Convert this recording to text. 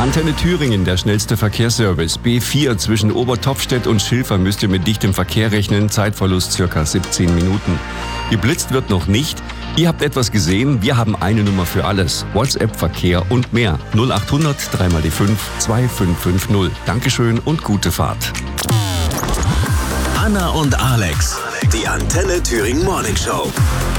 Antenne Thüringen, der schnellste Verkehrsservice. B4 zwischen Obertopfstedt und Schilfer müsst ihr mit dichtem Verkehr rechnen. Zeitverlust circa 17 Minuten. Geblitzt wird noch nicht. Ihr habt etwas gesehen, wir haben eine Nummer für alles. WhatsApp-Verkehr und mehr. 0800 3 die 5 2550. Dankeschön und gute Fahrt. Anna und Alex, die Antenne Thüringen Morning Show.